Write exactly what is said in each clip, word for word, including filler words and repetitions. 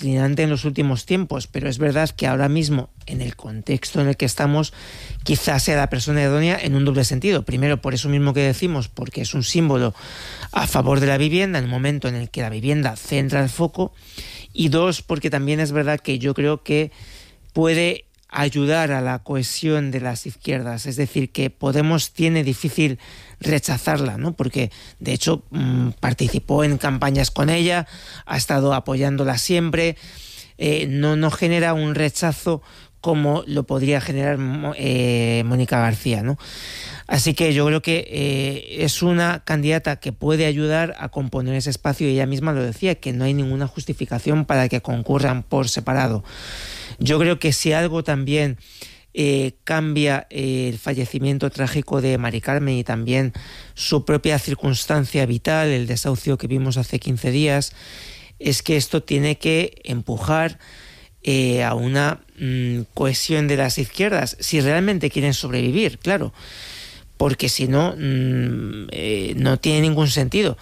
declinante en los últimos tiempos, pero es verdad que ahora mismo, en el contexto en el que estamos, quizás sea la persona idónea en un doble sentido. Primero, por eso mismo que decimos, porque es un símbolo a favor de la vivienda en el momento en el que la vivienda centra el foco, y dos, porque también es verdad que yo creo que puede ayudar a la cohesión de las izquierdas, es decir, que Podemos tiene difícil rechazarla, ¿no? Porque de hecho mmm, participó en campañas con ella, ha estado apoyándola siempre, eh, no, no genera un rechazo como lo podría generar eh, Mónica García, ¿no? Así que yo creo que eh, es una candidata que puede ayudar a componer ese espacio, y ella misma lo decía, que no hay ninguna justificación para que concurran por separado. Yo creo que si algo también eh, cambia eh, el fallecimiento trágico de Mari Carmen y también su propia circunstancia vital, el desahucio que vimos hace quince días, es que esto tiene que empujar eh, a una mmm, cohesión de las izquierdas, si realmente quieren sobrevivir, claro, porque si no, mmm, eh, no tiene ningún sentido.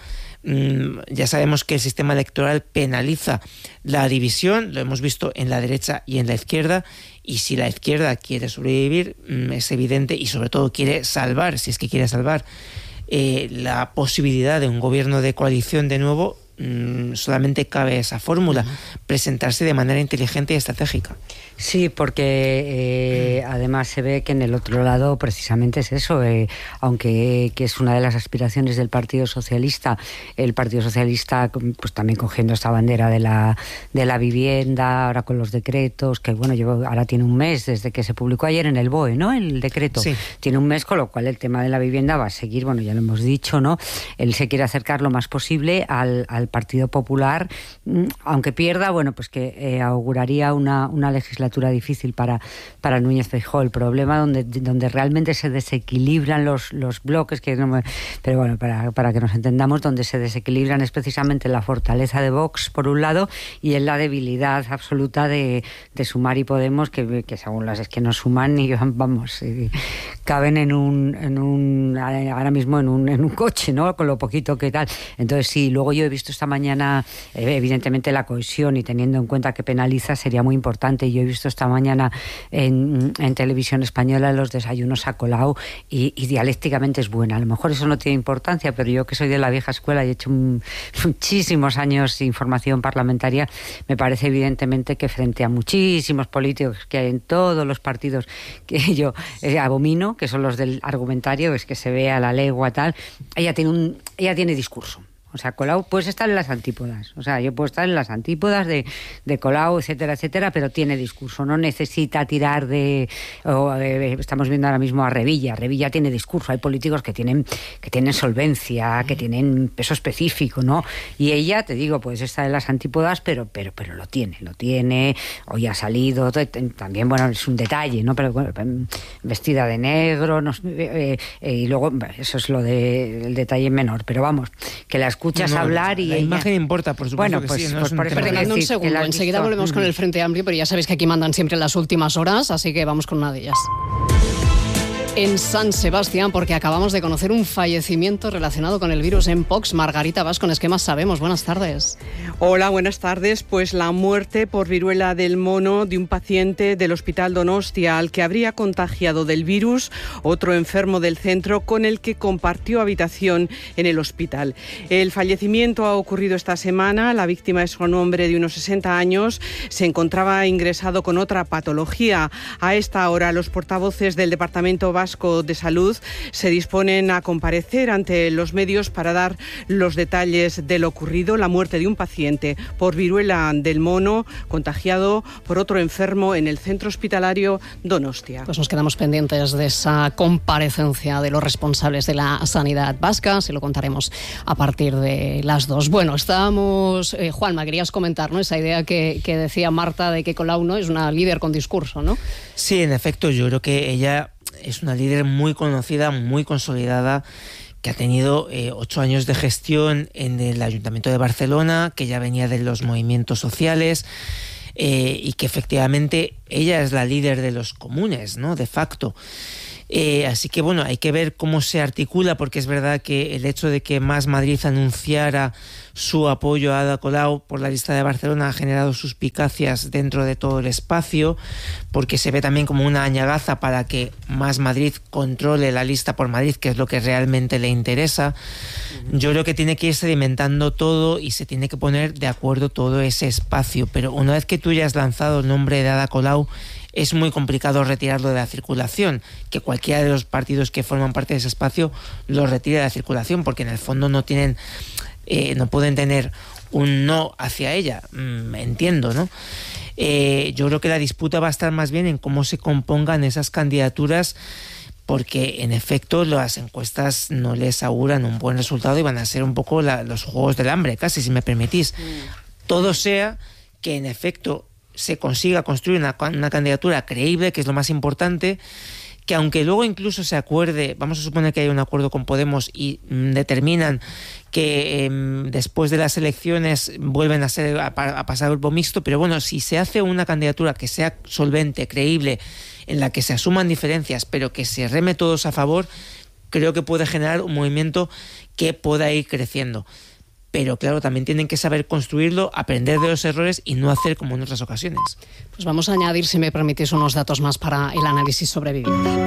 Ya sabemos que el sistema electoral penaliza la división, lo hemos visto en la derecha y en la izquierda, y si la izquierda quiere sobrevivir, es evidente, y sobre todo quiere salvar, si es que quiere salvar, eh, la posibilidad de un gobierno de coalición de nuevo, solamente cabe esa fórmula, presentarse de manera inteligente y estratégica. Sí, porque eh, además se ve que en el otro lado precisamente es eso, eh, aunque que es una de las aspiraciones del Partido Socialista, el Partido Socialista pues también cogiendo esta bandera de la de la vivienda, ahora con los decretos, que bueno, llevo, ahora tiene un mes desde que se publicó ayer en el B O E, ¿no? El decreto. Sí. Tiene un mes, con lo cual el tema de la vivienda va a seguir, bueno, ya lo hemos dicho, ¿no? Él se quiere acercar lo más posible al, al Partido Popular, aunque pierda, bueno, pues que eh, auguraría una, una legislatura difícil para, para Núñez Feijóo. El problema donde, donde realmente se desequilibran los, los bloques, que no me, pero bueno, para, para que nos entendamos, donde se desequilibran es precisamente la fortaleza de Vox, por un lado, y en la debilidad absoluta de, de Sumar y Podemos, que, que según las es que no suman ni vamos, eh, caben en un, en un ahora mismo en un, en un coche, ¿no? Con lo poquito que tal. Entonces sí, luego yo he visto esta mañana, eh, evidentemente la cohesión, y teniendo en cuenta que penaliza sería muy importante. Yo he visto esta mañana en, en televisión española los desayunos a Colau, y, y dialécticamente es buena. A lo mejor eso no tiene importancia, pero yo que soy de la vieja escuela y he hecho un, muchísimos años de información parlamentaria, me parece evidentemente que frente a muchísimos políticos que hay en todos los partidos que yo eh, abomino, que son los del argumentario, es que se ve a la legua tal, ella tiene un, ella tiene discurso. O sea, Colau puedes estar en las antípodas. O sea, yo puedo estar en las antípodas de, de Colau, etcétera, etcétera, pero tiene discurso. No necesita tirar de... O, eh, estamos viendo ahora mismo a Revilla. Revilla tiene discurso. Hay políticos que tienen que tienen solvencia, que tienen peso específico, ¿no? Y ella, te digo, pues está en las antípodas, pero pero pero lo tiene. Lo tiene. Hoy ha salido. También, bueno, es un detalle, ¿no? Pero bueno, vestida de negro. No, eh, eh, y luego, eso es lo de, el detalle menor. Pero vamos, que la escuchas no, hablar y la ella... imagen importa, por supuesto. Bueno, que pues, sí, no pues es un por eso tema. Perdonad un decir, segundo, enseguida visto. volvemos con el Frente Amplio, pero ya sabéis que aquí mandan siempre en las últimas horas, así que vamos con una de ellas. En San Sebastián, porque acabamos de conocer un fallecimiento relacionado con el virus Mpox. Margarita Vascones, ¿qué más sabemos? Buenas tardes. Hola, buenas tardes. Pues la muerte por viruela del mono de un paciente del Hospital Donostia al que habría contagiado del virus otro enfermo del centro con el que compartió habitación en el hospital. El fallecimiento ha ocurrido esta semana. La víctima es un hombre de unos sesenta años. Se encontraba ingresado con otra patología. A esta hora, los portavoces del Departamento Vasco de Salud se disponen a comparecer ante los medios para dar los detalles de lo ocurrido, la muerte de un paciente por viruela del mono contagiado por otro enfermo en el centro hospitalario Donostia. Pues nos quedamos pendientes de esa comparecencia de los responsables de la sanidad vasca, se lo contaremos a partir de las dos. Bueno, estamos... Eh, Juanma, querías comentar, ¿no?, esa idea que, que decía Marta de que Colau, ¿no?, es una líder con discurso, ¿no? Sí, en efecto, yo creo que ella es una líder muy conocida, muy consolidada, que ha tenido eh, ocho años de gestión en el Ayuntamiento de Barcelona, que ya venía de los movimientos sociales, eh, y que efectivamente ella es la líder de los comunes, ¿no?, de facto. Eh, así que bueno, hay que ver cómo se articula, porque es verdad que el hecho de que Más Madrid anunciara su apoyo a Ada Colau por la lista de Barcelona ha generado suspicacias dentro de todo el espacio, porque se ve también como una añagaza para que Más Madrid controle la lista por Madrid, que es lo que realmente le interesa. Yo creo que tiene que ir sedimentando todo y se tiene que poner de acuerdo todo ese espacio, pero una vez que tú ya has lanzado el nombre de Ada Colau, es muy complicado retirarlo de la circulación, que cualquiera de los partidos que forman parte de ese espacio lo retire de la circulación, porque en el fondo no tienen, eh, no pueden tener un no hacia ella, mm, entiendo, ¿no? Eh, yo creo que la disputa va a estar más bien en cómo se compongan esas candidaturas, porque en efecto las encuestas no les auguran un buen resultado y van a ser un poco la, los juegos del hambre, casi, si me permitís. Mm. Todo sea que en efecto se consiga construir una, una candidatura creíble, que es lo más importante, que aunque luego incluso se acuerde, vamos a suponer que hay un acuerdo con Podemos y mm, determinan que eh, después de las elecciones vuelven a ser a, a pasar grupo mixto, pero bueno, si se hace una candidatura que sea solvente, creíble, en la que se asuman diferencias, pero que se reme todos a favor, creo que puede generar un movimiento que pueda ir creciendo. Pero claro, también tienen que saber construirlo, aprender de los errores y no hacer como en otras ocasiones. Pues vamos a añadir, si me permitís, unos datos más para el análisis sobre vivienda.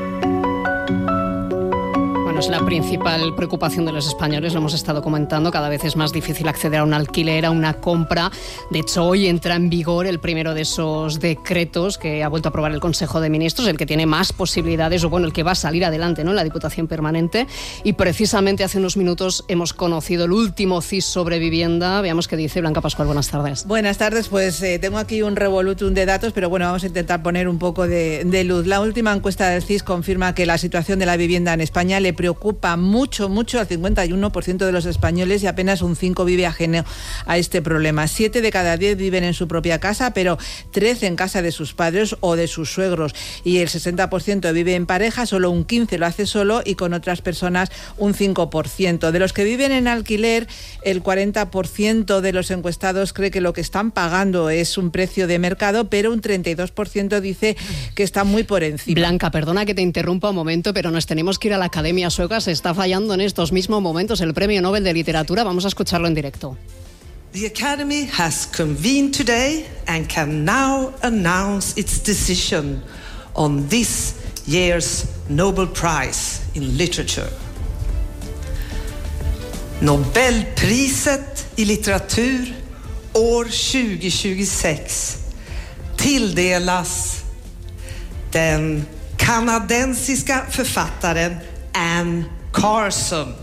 Es la principal preocupación de los españoles, lo hemos estado comentando, cada vez es más difícil acceder a un alquiler, a una compra. De hecho, hoy entra en vigor el primero de esos decretos que ha vuelto a aprobar el Consejo de Ministros, el que tiene más posibilidades, o bueno, el que va a salir adelante, ¿no?, en la Diputación Permanente. Y precisamente hace unos minutos hemos conocido el último C I S sobre vivienda. Veamos qué dice Blanca Pascual. Buenas tardes. Buenas tardes, pues eh, tengo aquí un revolutum de datos, pero bueno, vamos a intentar poner un poco de, de luz. La última encuesta del C I S confirma que la situación de la vivienda en España le preocupa Preocupa mucho, mucho al cincuenta y uno por ciento de los españoles, y apenas un cinco por ciento vive ajeno a este problema. Siete de cada diez viven en su propia casa, pero trece en casa de sus padres o de sus suegros. Y el sesenta por ciento vive en pareja, solo un quince por ciento lo hace solo y con otras personas un cinco por ciento. De los que viven en alquiler, el cuarenta por ciento de los encuestados cree que lo que están pagando es un precio de mercado, pero un treinta y dos por ciento dice que está muy por encima. Blanca, perdona que te interrumpa un momento, pero nos tenemos que ir a la Academia Sueca. Se está fallando en estos mismos momentos el Premio Nobel de Literatura. Vamos a escucharlo en directo. The Academy has convened today and can now announce its decision on this year's Nobel Prize in Literature. Nobelpriset i litteratur år tjugo tjugosex tilldelas den kanadensiska författaren Anne Carson.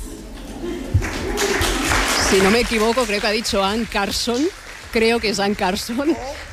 Si no me equivoco, creo que ha dicho Anne Carson. Creo que es Anne Carson.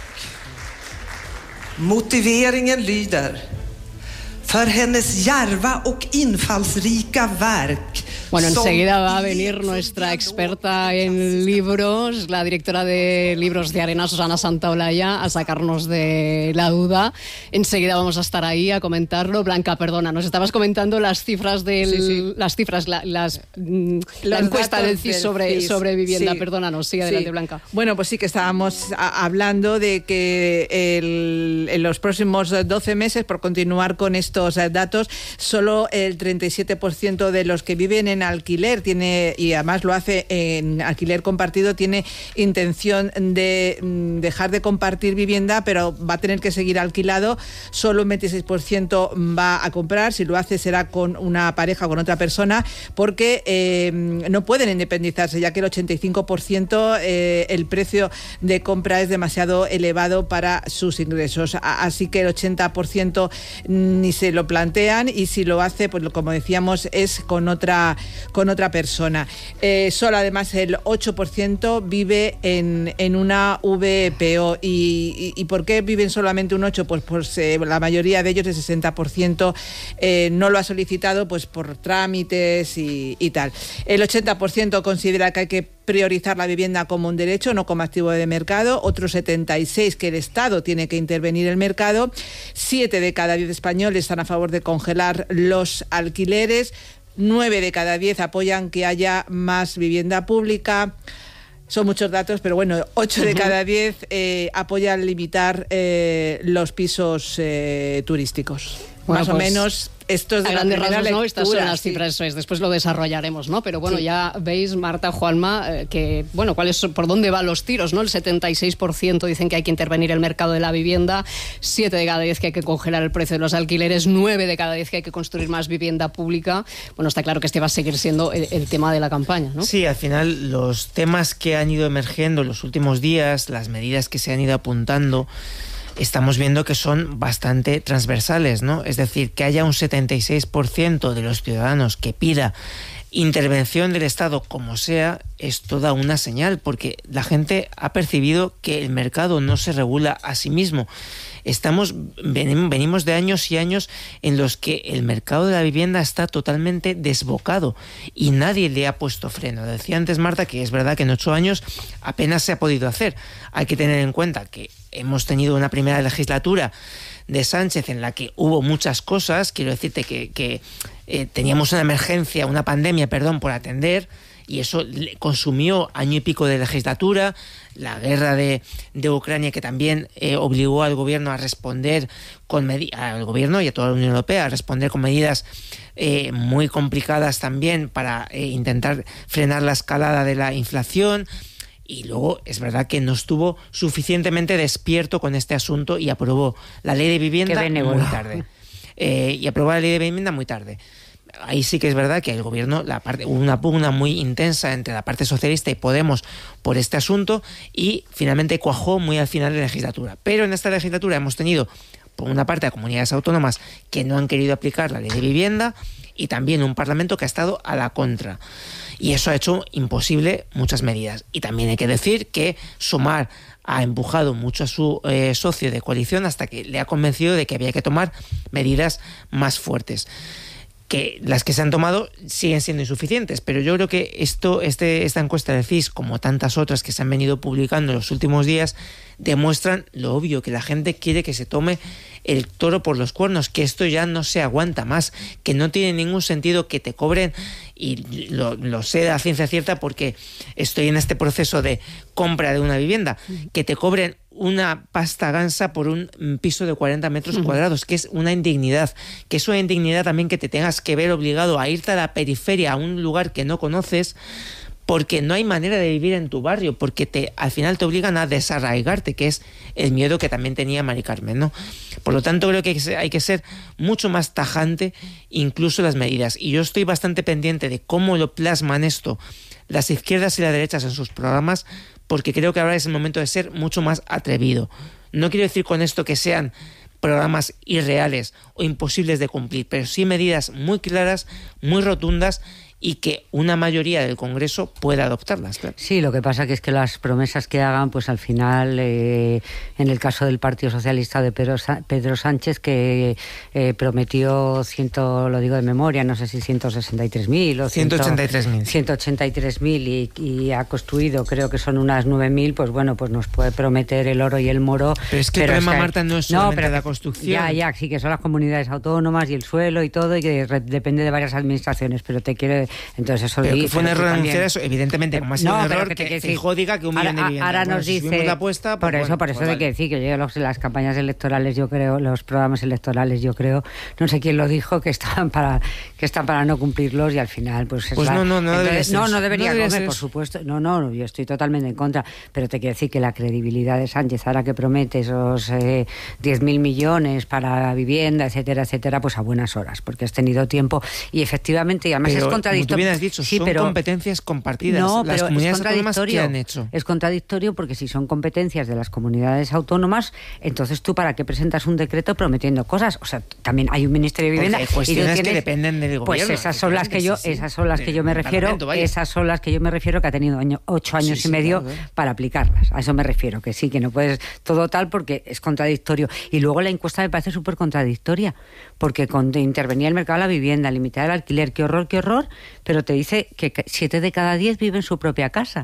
Motiveringen lyder: för hennes djärva och infallsrika verk. Bueno, enseguida va a venir nuestra experta en libros, la directora de Libros de Arena, Susana Santaolalla, a sacarnos de la duda. Enseguida vamos a estar ahí a comentarlo. Blanca, perdona, nos estabas comentando las cifras del, sí, sí. las cifras, la, las, la encuesta del C I S sobre, C I S. sobre vivienda. Sí. Perdónanos, sigue adelante, sí. Blanca. Bueno, pues sí que estábamos a, hablando de que el, en los próximos doce meses, por continuar con estos datos, solo el treinta y siete por ciento de los que viven en alquiler tiene, y además lo hace en alquiler compartido, tiene intención de dejar de compartir vivienda, pero va a tener que seguir alquilado. Solo un veintiséis por ciento va a comprar. Si lo hace será con una pareja o con otra persona, porque eh, no pueden independizarse, ya que el ochenta y cinco por ciento eh, el precio de compra es demasiado elevado para sus ingresos. Así que el ochenta por ciento ni se lo plantean, y si lo hace, pues como decíamos, es con otra con otra persona. Eh, solo además el ocho por ciento vive en, en una V P O. ¿Y, y, y por qué viven solamente un ocho por ciento? Pues, pues eh, la mayoría de ellos, el sesenta por ciento, eh, no lo ha solicitado pues por trámites y, y tal. El ochenta por ciento considera que hay que priorizar la vivienda como un derecho, no como activo de mercado. Otro setenta y seis por ciento que el Estado tiene que intervenir en el mercado. Siete de cada diez españoles están a favor de congelar los alquileres. Nueve de cada diez apoyan que haya más vivienda pública. Son muchos datos, pero bueno, ocho de cada diez eh, apoyan limitar eh, los pisos eh, turísticos. Bueno, más pues, o menos esto es de a la grandes primera rasgos, ¿no? lectura, Estas son las sí. cifras, eso es, después lo desarrollaremos, ¿no? Pero bueno, Sí. ya veis, Marta, Juanma, eh, que, bueno, ¿cuáles son, por dónde van los tiros, ¿no? El setenta y seis por ciento dicen que hay que intervenir el mercado de la vivienda, siete de cada diez que hay que congelar el precio de los alquileres, nueve de cada diez que hay que construir más vivienda pública. Bueno, está claro que este va a seguir siendo el, el tema de la campaña, ¿no? Sí, al final los temas que han ido emergiendo en los últimos días, las medidas que se han ido apuntando, estamos viendo que son bastante transversales, ¿no? Es decir, que haya un setenta y seis por ciento de los ciudadanos que pida intervención del Estado como sea, es toda una señal, porque la gente ha percibido que el mercado no se regula a sí mismo. Estamos, venimos de años y años en los que el mercado de la vivienda está totalmente desbocado y nadie le ha puesto freno. Decía antes Marta que es verdad que en ocho años apenas se ha podido hacer. Hay que tener en cuenta que hemos tenido una primera legislatura de Sánchez en la que hubo muchas cosas. Quiero decirte que, que eh, teníamos una emergencia, una pandemia, perdón, por atender, y eso consumió año y pico de legislatura. La guerra de, de Ucrania, que también eh, obligó al gobierno a responder con medidas, al gobierno y a toda la Unión Europea a responder con medidas eh, muy complicadas también para eh, intentar frenar la escalada de la inflación. Y luego es verdad que no estuvo suficientemente despierto con este asunto y aprobó la ley de vivienda muy tarde. Eh, y aprobó la ley de vivienda muy tarde. Ahí sí que es verdad que el gobierno, la parte, hubo una pugna muy intensa entre la parte socialista y Podemos por este asunto y finalmente cuajó muy al final de la legislatura. Pero en esta legislatura hemos tenido, por una parte, a comunidades autónomas que no han querido aplicar la ley de vivienda y también un Parlamento que ha estado a la contra. Y eso ha hecho imposible muchas medidas. Y también hay que decir que Sumar ha empujado mucho a su eh, socio de coalición hasta que le ha convencido de que había que tomar medidas más fuertes. Que las que se han tomado siguen siendo insuficientes, pero yo creo que esto, este, esta encuesta del C I S, como tantas otras que se han venido publicando en los últimos días, demuestran lo obvio, que la gente quiere que se tome el toro por los cuernos, que esto ya no se aguanta más, que no tiene ningún sentido que te cobren, y lo, lo sé a ciencia cierta porque estoy en este proceso de compra de una vivienda, que te cobren una pasta gansa por un piso de cuarenta metros cuadrados, que es una indignidad, que es una indignidad también que te tengas que ver obligado a irte a la periferia, a un lugar que no conoces, porque no hay manera de vivir en tu barrio, porque te, al final te obligan a desarraigarte, que es el miedo que también tenía Mari Carmen, ¿no? Por lo tanto, creo que hay que ser, hay que ser mucho más tajante, incluso las medidas. Y yo estoy bastante pendiente de cómo lo plasman esto las izquierdas y las derechas en sus programas, porque creo que ahora es el momento de ser mucho más atrevido. No quiero decir con esto que sean programas irreales o imposibles de cumplir, pero sí medidas muy claras, muy rotundas, y que una mayoría del Congreso pueda adoptarlas. Claro. Sí, lo que pasa que es que las promesas que hagan, pues al final, eh, en el caso del Partido Socialista de Pedro, Pedro Sánchez, que eh, prometió, ciento, lo digo de memoria, no sé si ciento sesenta y tres mil o ciento ochenta y tres mil ciento ochenta y tres mil y, y ha construido, creo que son unas nueve mil, pues bueno, pues nos puede prometer el oro y el moro. Pero es que pero el problema, es que, Marta, no es solamente no, pero la construcción. Ya, ya, sí que son las comunidades autónomas y el suelo y todo, y que re, depende de varias administraciones, pero te quiere... Entonces eso pero di, que fue un error también... anunciar eso, evidentemente, como ha sido no, un error que, que, que Feijóo diga que un ahora, millón de viviendas. Ahora bueno, nos si dice... la apuesta, pues por eso, bueno, por eso pues de vale. que decir que yo los, las campañas electorales, yo creo, los programas electorales, yo creo, no sé quién lo dijo, que están para que están para no cumplirlos y al final, pues... Pues es no, la, no, no entonces, debería ser No, no eso. debería No debería comer, ser por eso. supuesto. No, no, yo estoy totalmente en contra, pero te quiero decir que la credibilidad de Sánchez, ahora que promete esos eh, diez mil millones para vivienda, etcétera, etcétera, pues a buenas horas, porque has tenido tiempo y efectivamente, y además Pero, es contradictorio. como tú bien has dicho, sí, son pero, competencias compartidas. No, las pero comunidades es autónomas, ¿qué contradictorio. han hecho? Es contradictorio porque si son competencias de las comunidades autónomas, entonces tú para qué presentas un decreto prometiendo cosas. O sea, también hay un Ministerio de Vivienda Porque hay cuestiones y tú tienes, que dependen del gobierno. Pues esas son las que yo, sí, sí. esas son las que yo me Del refiero, Parlamento, vaya. esas son las que yo me refiero que ha tenido año, ocho años Sí, sí, y medio claro, claro. para aplicarlas. A eso me refiero, que sí, que no puedes todo tal porque es contradictorio. Y luego la encuesta me parece súper contradictoria, porque con, intervenía el mercado de la vivienda, limitar el alquiler, qué horror, qué horror, pero te dice que siete de cada diez viven en su propia casa.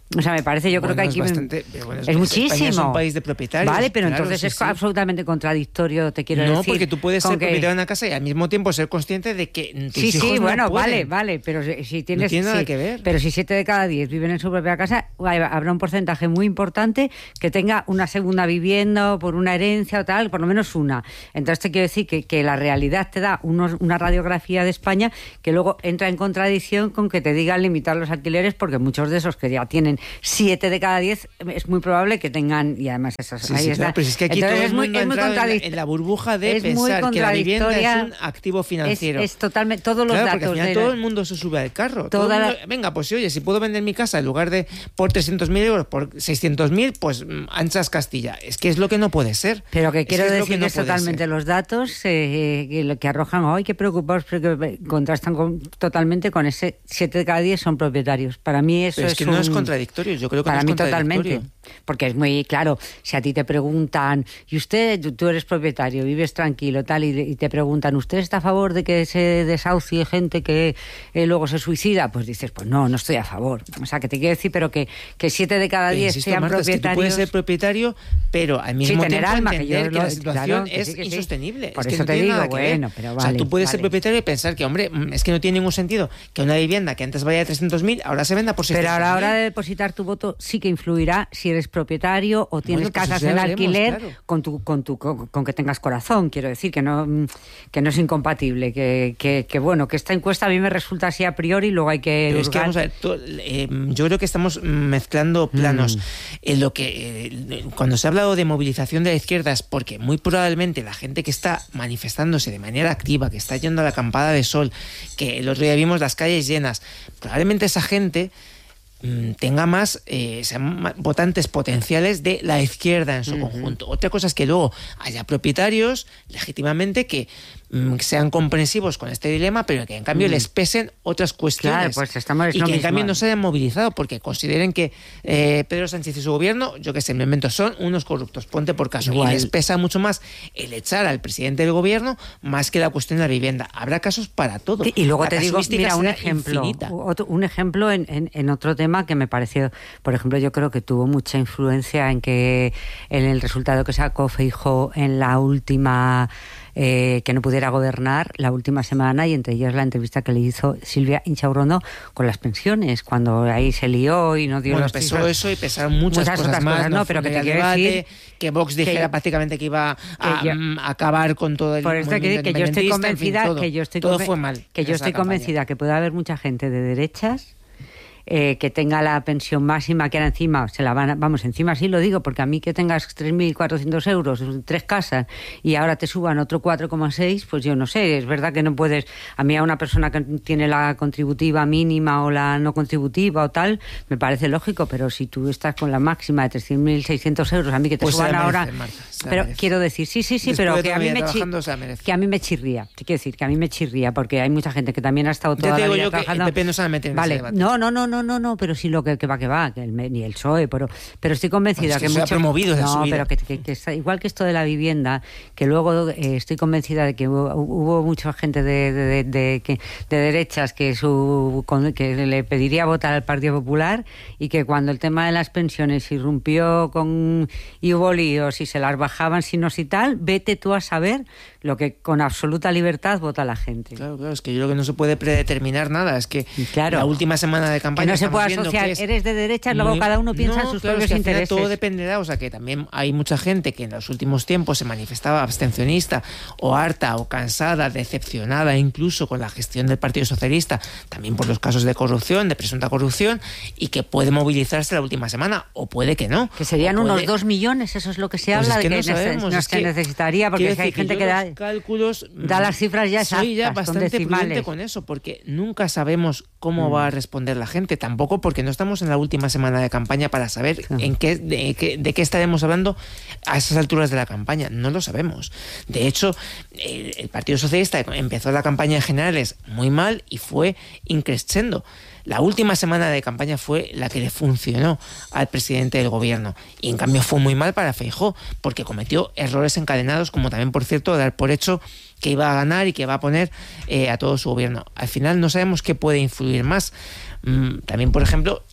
O sea, me parece, yo bueno, creo que hay es que... bastante, bueno, es, es muchísimo. España es un país de propietarios. Vale, pero claro, entonces sí, es sí. absolutamente contradictorio, te quiero no, decir. No, porque tú puedes ser que... propietario de una casa y al mismo tiempo ser consciente de que tus sí, hijos sí, no bueno, pueden. vale, vale, pero si, si tienes... No tiene nada sí, que ver. Pero si siete de cada diez viven en su propia casa, habrá un porcentaje muy importante que tenga una segunda vivienda o por una herencia o tal, por lo menos una. Entonces te quiero decir que, que la realidad te da unos, una radiografía de España que luego entra en contradicción con que te digan limitar los alquileres, porque muchos de esos que ya tienen siete de cada diez es muy probable que tengan, y además esas sí, ahí sí, está. Claro, pero es que aquí entonces todo es el muy, mundo es ha muy entrado contradic... en la burbuja de es pensar que la vivienda es un activo financiero. Es, es totalmente, todos los claro, datos porque al final de... todo el mundo se sube al carro. Todo Toda el mundo, la... Venga, pues oye, si puedo vender mi casa en lugar de por trescientos mil euros, por seiscientos mil, pues anchas Castilla. Es que es lo que no puede ser. Pero que quiero es que decir es, que, que no totalmente ser. Los datos eh, que lo que arrojan hoy, que preocupados, porque contrastan con, totalmente con ese siete de cada diez son propietarios. Para mí eso pero es, es que un... no es contradictorio. Yo creo que para no es mí totalmente, porque es muy claro. Si a ti te preguntan, y usted, tú eres propietario, vives tranquilo, tal, y, y te preguntan, ¿usted está a favor de que se desahucie gente que eh, luego se suicida? Pues dices, pues no, no estoy a favor. O sea, que te quiero decir, pero que, que siete de cada diez insisto, sean Marta, propietarios. Es que tú puedes ser propietario, pero al mismo sí, tener tiempo alma, entender que, que, yo, que la situación claro, que es sí, que sí. insostenible. Por es que eso no te tiene digo, nada que bueno, ver. pero vale. O sea, tú puedes vale. ser propietario y pensar que, hombre, es que no tiene ningún sentido que una vivienda que antes valía de trescientos mil, ahora se venda por seiscientos mil. Pero a la hora de depositar tu voto sí que influirá si eres propietario o tienes bueno, pues casas en alquiler claro. con tu con tu con, con que tengas corazón, quiero decir que no que no es incompatible, que, que, que bueno, que esta encuesta a mí me resulta así a priori, luego hay que Pero es que vamos a ver, tú, eh, yo creo que estamos mezclando planos. Mm. En lo que eh, cuando se ha hablado de movilización de la izquierda es porque muy probablemente la gente que está manifestándose de manera activa, que está yendo a la acampada de sol, que el otro día vimos las calles llenas, probablemente esa gente tenga más, eh, sean más votantes potenciales de la izquierda en su uh-huh. conjunto. Otra cosa es que luego haya propietarios legítimamente que mm, sean comprensivos con este dilema, pero que en cambio uh-huh. les pesen otras cuestiones. Claro, pues estamos, y que mismo. en cambio no se hayan movilizado porque consideren que eh, Pedro Sánchez y su gobierno, yo que sé, me invento, son unos corruptos, ponte por caso. Igual. Y les pesa mucho más el echar al presidente del gobierno más que la cuestión de la vivienda. Habrá casos para todo. Y luego la te digo, mira, un ejemplo, otro, un ejemplo en, en, en otro tema que me pareció, por ejemplo, yo creo que tuvo mucha influencia en que en el resultado que sacó Feijóo en la última eh, que no pudiera gobernar la última semana, y entre ellas la entrevista que le hizo Silvia Inchaurondo con las pensiones, cuando ahí se lió y no dio bueno, los pesó cifras. Eso y pesaron muchas, muchas cosas más, cosas, no, no pero que te quiero debate, decir que Vox dijera que, prácticamente que iba a, yo, a acabar con todo el por eso que, que yo estoy convencida, en fin, todo, que yo estoy todo fue mal que yo estoy convencida que puede haber mucha gente de derechas Eh, que tenga la pensión máxima, que ahora encima se la van a, vamos, encima sí lo digo, porque a mí que tengas tres mil cuatrocientos euros, tres casas, y ahora te suban otro cuatro coma seis, pues yo no sé, es verdad que no puedes, a mí a una persona que tiene la contributiva mínima o la no contributiva o tal, me parece lógico, pero si tú estás con la máxima de tres mil seiscientos euros, a mí que te pues suban merece, ahora, Marta, pero merece. quiero decir, sí, sí, sí, Después pero que a, mí me chi- que a mí me chirría, te quiero decir, que a mí me chirría, porque hay mucha gente que también ha estado toda ya te la digo vida yo trabajando. Que el P P no se va a meter en vale, ese debate. no, no, no, no, no, no, pero sí lo que, que va, que va, que el, ni el P S O E, pero, pero estoy convencida pues que, que, que mucho, se ha promovido no, su vida. pero que, que, que está, igual que esto de la vivienda, que luego eh, estoy convencida de que hubo, hubo mucha gente de, de, de, de, de, de derechas que su con, que le pediría votar al Partido Popular, y que cuando el tema de las pensiones irrumpió con y hubo líos y se las bajaban si no si tal, vete tú a saber lo que con absoluta libertad vota la gente. Claro, claro, es que yo creo que no se puede predeterminar nada, es que claro, la última semana de campaña que no se puede asociar, es eres de derechas, luego muy, cada uno piensa no, en sus claro, propios es que intereses. Todo dependerá, o sea que también hay mucha gente que en los últimos tiempos se manifestaba abstencionista o harta o cansada, decepcionada incluso con la gestión del Partido Socialista, también por los casos de corrupción, de presunta corrupción, y que puede movilizarse la última semana, o puede que no. Que serían puede... unos dos millones, eso es lo que se habla, pues es que de que no sabemos, no es se que, necesitaría, porque hay gente que, que da cálculos da las cifras ya exactas, soy ya bastante prudente con eso, porque nunca sabemos cómo mm. va a responder la gente, tampoco porque no estamos en la última semana de campaña para saber sí. en qué de, qué de qué estaremos hablando a esas alturas de la campaña, no lo sabemos. De hecho, el, el Partido Socialista empezó la campaña en generales muy mal y fue increscendo. La última semana de campaña fue la que le funcionó al presidente del gobierno, y en cambio fue muy mal para Feijóo, porque cometió errores encadenados, como también, por cierto, dar por hecho que iba a ganar y que va a poner eh, a todo su gobierno. Al final no sabemos qué puede influir más. Mm, también, por ejemplo,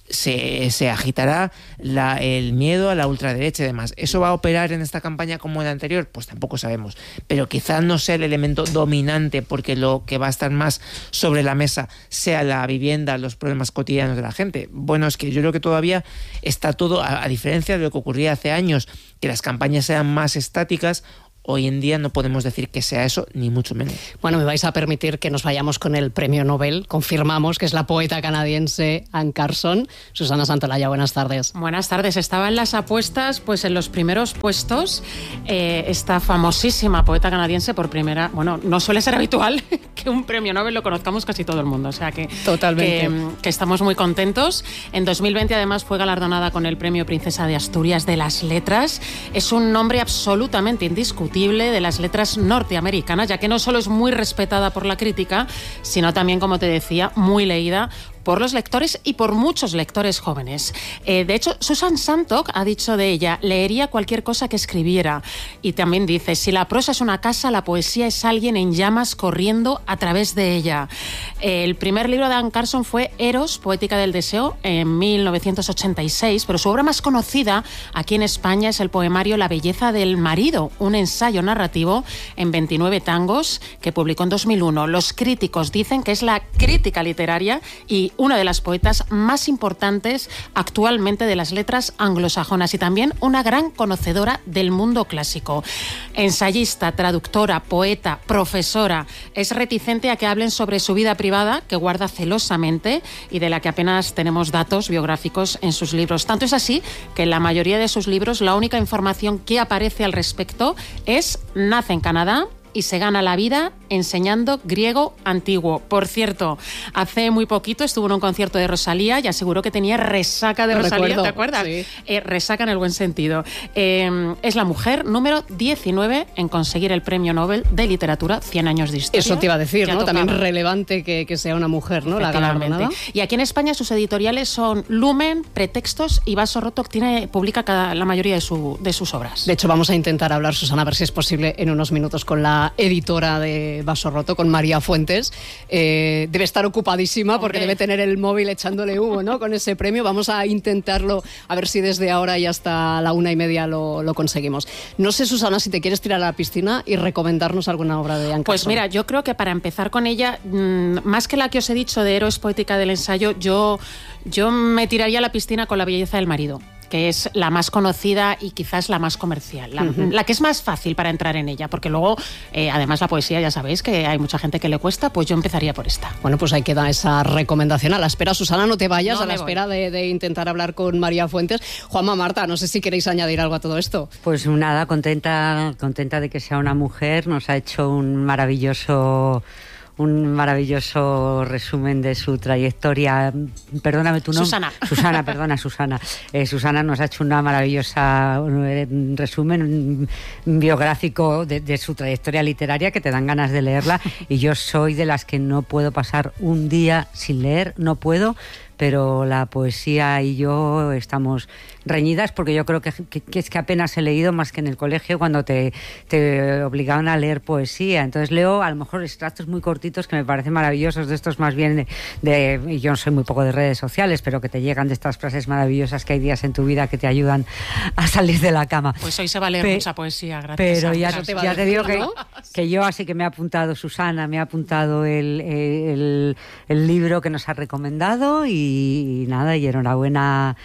se, se agitará la, el miedo a la ultraderecha y demás. ¿Eso va a operar en esta campaña como en la anterior? Pues tampoco sabemos. Pero quizás no sea el elemento dominante, porque lo que va a estar más sobre la mesa sea la vivienda, los problemas cotidianos de la gente. Bueno, es que yo creo que todavía está todo, a, a diferencia de lo que ocurría hace años, que las campañas eran más estáticas. Hoy en día no podemos decir que sea eso, ni mucho menos. Bueno, me vais a permitir que nos vayamos con el premio Nobel. Confirmamos que es la poeta canadiense Anne Carson. Susana Santolaya, buenas tardes. Buenas tardes. Estaba en las apuestas, pues en los primeros puestos, eh, esta famosísima poeta canadiense por primera... Bueno, no suele ser habitual que un premio Nobel lo conozcamos casi todo el mundo. O sea que, Totalmente. que, que estamos muy contentos. En dos mil veinte, además, fue galardonada con el premio Princesa de Asturias de las Letras. Es un nombre absolutamente indiscutible de las letras norteamericanas, ya que no solo es muy respetada por la crítica, sino también, como te decía, muy leída por los lectores y por muchos lectores jóvenes. Eh, de hecho, Susan Sontag ha dicho de ella: leería cualquier cosa que escribiera. Y también dice: si la prosa es una casa, la poesía es alguien en llamas corriendo a través de ella. Eh, el primer libro de Anne Carson fue Eros, Poética del Deseo, en mil novecientos ochenta y seis, pero su obra más conocida aquí en España es el poemario La belleza del marido, un ensayo narrativo en veintinueve tangos que publicó en dos mil uno. Los críticos dicen que es la crítica literaria y una de las poetas más importantes actualmente de las letras anglosajonas, y también una gran conocedora del mundo clásico. Ensayista, traductora, poeta, profesora, es reticente a que hablen sobre su vida privada, que guarda celosamente y de la que apenas tenemos datos biográficos en sus libros. Tanto es así que en la mayoría de sus libros la única información que aparece al respecto es: nace en Canadá y se gana la vida enseñando griego antiguo. Por cierto, hace muy poquito estuvo en un concierto de Rosalía y aseguró que tenía resaca de Lo Rosalía, recuerdo, ¿te acuerdas? sí. Eh, resaca en el buen sentido. Eh, es la mujer número diecinueve en conseguir el premio Nobel de Literatura, cien años de historia. Eso te iba a decir, Ya ¿no? tocaba. También relevante que, que sea una mujer, ¿no? La Efectivamente. galardonada. Y aquí en España sus editoriales son Lumen, Pretextos y Vaso Roto, que tiene, publica cada, la mayoría de, su, de sus obras. De hecho, vamos a intentar hablar, Susana, a ver si es posible en unos minutos con la editora de Vaso Roto, con María Fuentes. Eh, debe estar ocupadísima porque Hombre. debe tener el móvil echándole humo, ¿no? Con ese premio. Vamos a intentarlo, a ver si desde ahora y hasta la una y media lo, lo conseguimos. No sé, Susana, si te quieres tirar a la piscina y recomendarnos alguna obra de Anne Pues Carson. mira, yo creo que para empezar con ella, mmm, más que la que os he dicho de Eros, Poética del Ensayo, yo, yo me tiraría a la piscina con La belleza del marido, que es la más conocida y quizás la más comercial, la, uh-huh. la que es más fácil para entrar en ella, porque luego, eh, además la poesía, ya sabéis que hay mucha gente que le cuesta, pues yo empezaría por esta. Bueno, pues ahí queda esa recomendación. A la espera, Susana, no te vayas, No a la me espera de, de intentar hablar con María Fuentes. Juanma, Marta, no sé si queréis añadir algo a todo esto. Pues nada, contenta, contenta de que sea una mujer, nos ha hecho un maravilloso... un maravilloso resumen de su trayectoria. Perdóname tu nombre. Susana. Susana, perdona, Susana. Eh, Susana nos ha hecho una maravillosa un resumen un biográfico de, de su trayectoria literaria que te dan ganas de leerla, y yo soy de las que no puedo pasar un día sin leer, no puedo, pero la poesía y yo estamos reñidas porque yo creo que, que, que es que apenas he leído más que en el colegio cuando te, te obligaban a leer poesía. Entonces leo a lo mejor extractos muy cortitos que me parecen maravillosos, de estos más bien de, de yo no soy muy poco de redes sociales, pero que te llegan de estas frases maravillosas que hay días en tu vida que te ayudan a salir de la cama. Pues hoy se va a leer Pe- mucha poesía, gracias. Pero a ya, Oscar. te va a ya te decir, digo que, ¿no? que yo así que me ha apuntado Susana, me ha apuntado el, el, el libro que nos ha recomendado y, y nada, y enhorabuena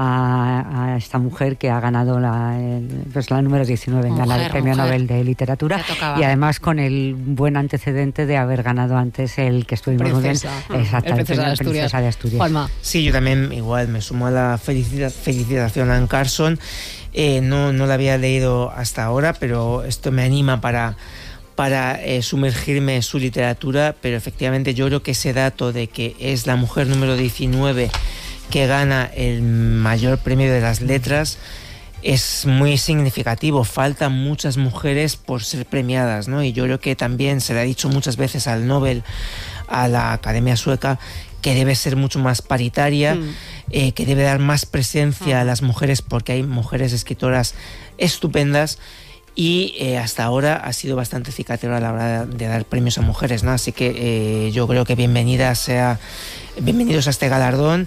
a, a esta mujer que ha ganado la, el, pues la número diecinueve en Mujer, ganar el Premio mujer. Nobel de Literatura, Ya tocaba. y además con el buen antecedente de haber ganado antes el que estuvimos muy bien. Princesa. Exactamente, El Princesa de el Asturias. Princesa de Asturias. Juanma. Sí, yo también igual me sumo a la felicita- felicitación a Anne Carson. Eh, no, no la había leído hasta ahora, pero esto me anima para, para eh, sumergirme en su literatura. Pero efectivamente yo creo que ese dato de que es la mujer número diecinueve que gana el mayor premio de las letras es muy significativo. Faltan muchas mujeres por ser premiadas, ¿no? Y yo creo que también se le ha dicho muchas veces al Nobel, a la Academia Sueca, que debe ser mucho más paritaria, mm. eh, que debe dar más presencia mm. a las mujeres, porque hay mujeres escritoras estupendas, y eh, hasta ahora ha sido bastante cicatero a la hora de, de dar premios a mujeres, ¿no? Así que eh, yo creo que bienvenida sea, bienvenidos a este galardón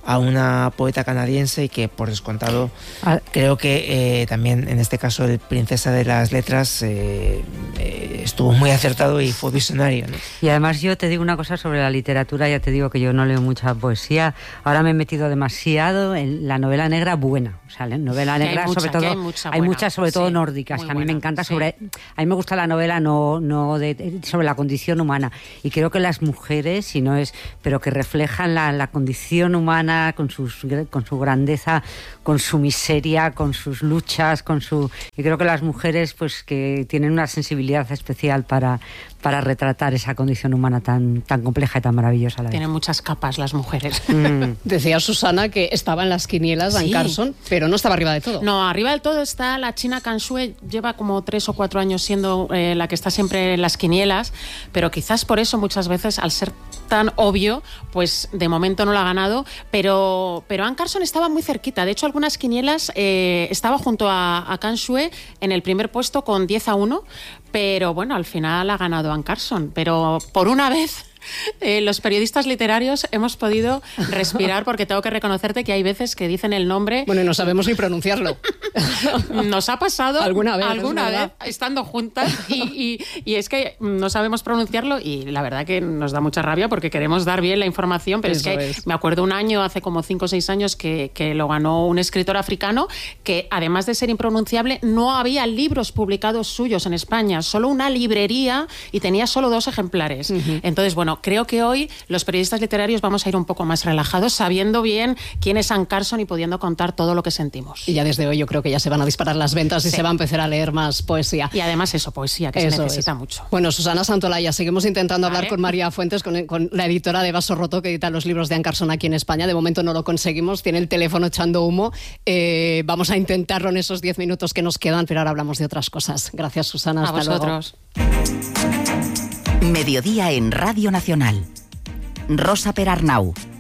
a una poeta canadiense y que, por descontado, ah. creo que eh, también en este caso el Princesa de las Letras eh, eh, estuvo muy acertado y fue visionario, ¿no? Y además yo te digo una cosa sobre la literatura, ya te digo que yo no leo mucha poesía, ahora me he metido demasiado en la novela negra buena, o sea, la novela negra hay mucha, sobre todo, hay, mucha hay muchas sobre todo sí, nórdicas, que a mí buena, me encanta sí. sobre, a mí me gusta la novela no, no de, sobre la condición humana, y creo que las mujeres, si no es, pero que reflejan la, la condición humana con, sus, con su grandeza, con su miseria, con sus luchas, con su... Y creo que las mujeres pues que tienen una sensibilidad especial para, para retratar esa condición humana tan, tan compleja y tan maravillosa a la vez. Tienen muchas capas las mujeres. Mm. Decía Susana que estaba en las quinielas Dan sí. Carson, pero no estaba arriba de todo. No, arriba del todo está la China Kan Shui, lleva como tres o cuatro años siendo eh, la que está siempre en las quinielas, pero quizás por eso muchas veces, al ser tan obvio, pues de momento no la ha ganado, pero, pero Anne Carson estaba muy cerquita. De hecho, algunas quinielas eh, estaba junto a, a Kan Shui en el primer puesto con diez a uno, pero bueno, al final ha ganado Anne Carson. Pero por una vez... Eh, los periodistas literarios hemos podido respirar, porque tengo que reconocerte que hay veces que dicen el nombre... Bueno, y no sabemos ni pronunciarlo. Nos ha pasado alguna vez, alguna vez estando juntas y, y, y es que no sabemos pronunciarlo, y la verdad que nos da mucha rabia porque queremos dar bien la información, pero Eso es que es. me acuerdo un año, hace como cinco o seis años, que, que lo ganó un escritor africano que, además de ser impronunciable, no había libros publicados suyos en España, solo una librería, y tenía solo dos ejemplares. Uh-huh. Entonces, bueno, creo que hoy los periodistas literarios vamos a ir un poco más relajados, sabiendo bien quién es Anne Carson y pudiendo contar todo lo que sentimos. Y ya desde hoy yo creo que ya se van a disparar las ventas y sí. se va a empezar a leer más poesía. Y además eso, poesía, que eso se necesita es. mucho. Bueno, Susana Santolaya, seguimos intentando vale. hablar con María Fuentes, con, con la editora de Vaso Roto, que edita los libros de Anne Carson aquí en España. De momento no lo conseguimos, tiene el teléfono echando humo. Eh, vamos a intentarlo en esos diez minutos que nos quedan, pero ahora hablamos de otras cosas. Gracias, Susana. Hasta a vosotros. Luego. Mediodía en Radio Nacional. Rosa Perarnau.